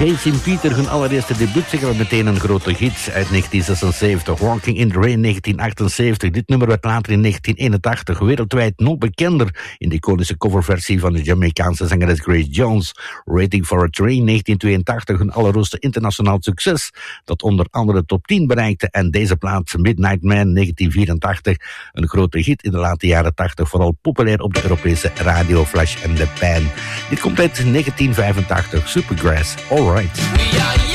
Hey St. Peter, hun allereerste debuut, zeker meteen een grote hit uit 1976. Walking in the Rain 1978. Dit nummer werd later in 1981 wereldwijd nog bekender in de iconische coverversie van de Jamaicaanse zangeres Grace Jones. Waiting for a Train 1982, hun allerhoogste internationaal succes, dat onder andere top 10 bereikte. En deze plaat, Midnight Man 1984, een grote hit in de late jaren 80, vooral populair op de Europese radio Flash and the Pan. Dit komt uit 1985, Supergrass, Alright.